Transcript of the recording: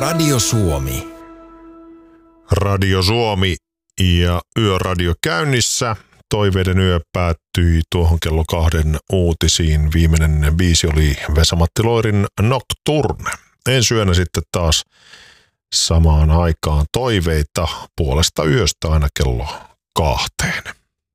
Radio Suomi. Radio Suomi ja Yöradio käynnissä. Toiveiden yö päättyi tuohon kello 2 uutisiin. Viimeinen biisi oli Vesa-Matti Loirin Nocturne. Ensi yönä sitten taas samaan aikaan toiveita puolesta yöstä aina kello 2.